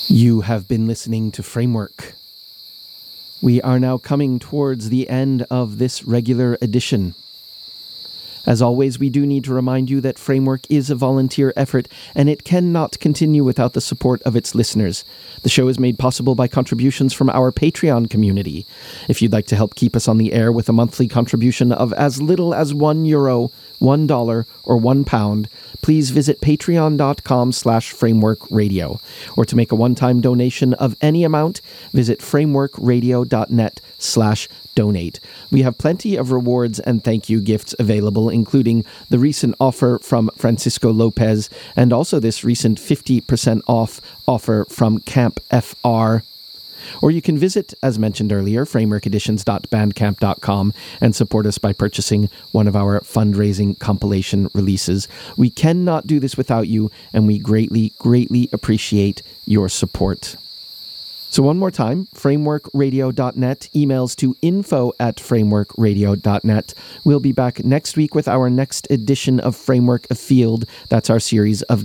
You have been listening to Framework. We are now coming towards the end of this regular edition. As always, we do need to remind you that Framework is a volunteer effort, and it cannot continue without the support of its listeners. The show is made possible by contributions from our Patreon community. If you'd like to help keep us on the air with a monthly contribution of as little as €1, $1, or £1, please visit patreon.com/frameworkradio. Or to make a one-time donation of any amount, visit frameworkradio.net/donate. We have plenty of rewards and thank you gifts available, including the recent offer from Francisco Lopez and also this recent 50% off offer from Camp FR. Or you can visit, as mentioned earlier, frameworkeditions.bandcamp.com and support us by purchasing one of our fundraising compilation releases. We cannot do this without you, and we greatly, greatly appreciate your support. So one more time, frameworkradio.net, emails to info@frameworkradio.net. We'll be back next week with our next edition of Framework Afield. That's our series of